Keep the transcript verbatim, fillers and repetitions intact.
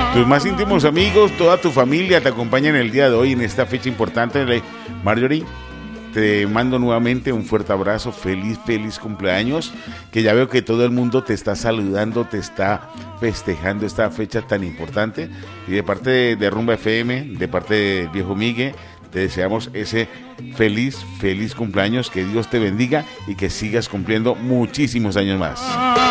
Tus más íntimos amigos, toda tu familia te acompañan el día de hoy en esta fecha importante. Marjorie, te mando nuevamente un fuerte abrazo, feliz, feliz cumpleaños, que ya veo que todo el mundo te está saludando, te está festejando esta fecha tan importante. Y de parte de, de Rumba F M, de parte de Viejo Migue, te deseamos ese feliz, feliz cumpleaños, que Dios te bendiga y que sigas cumpliendo muchísimos años más.